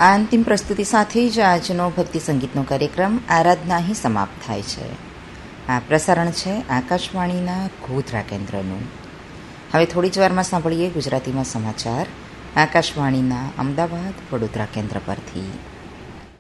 આ અંતિમ પ્રસ્તુતિ સાથે જ આજનો ભક્તિ સંગીતનો કાર્યક્રમ આરાધના અહીં સમાપ્ત થાય છે. આ પ્રસારણ છે આકાશવાણીના ગોધરા કેન્દ્રનું. હવે થોડી જ વારમાં સાંભળીએ ગુજરાતીમાં સમાચાર આકાશવાણીના અમદાવાદ વડોદરા કેન્દ્ર પરથી.